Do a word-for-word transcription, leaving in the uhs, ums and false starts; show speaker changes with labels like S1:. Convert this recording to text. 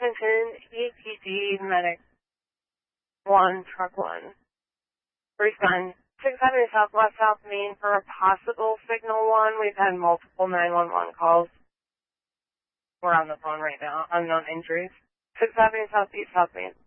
S1: Washington, E T D, Medic one, Truck one. Respond. six Avenue Southwest, South Main for a possible Signal one. We've had multiple nine one one calls. We're on the phone right now. Unknown injuries. six Avenue Southeast, South Main.